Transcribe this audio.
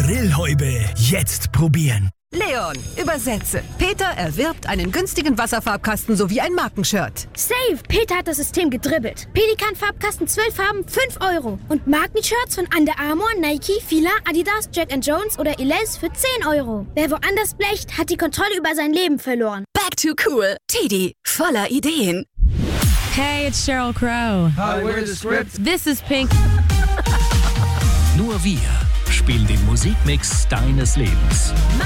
Grillhäube jetzt probieren. Leon, übersetze. Peter erwirbt einen günstigen Wasserfarbkasten sowie ein Markenshirt. Save! Peter hat das System gedribbelt. Pelikan-Farbkasten 12 Farben, 5 Euro. Und Markenshirts von Under Armour, Nike, Fila, Adidas, Jack & Jones oder Elize für 10 Euro. Wer woanders blecht, hat die Kontrolle über sein Leben verloren. Back to cool. Teddy, voller Ideen. Hey, it's Sheryl Crow. Hi, where's the script? This is Pink. Nur wir spielen den Musikmix deines Lebens.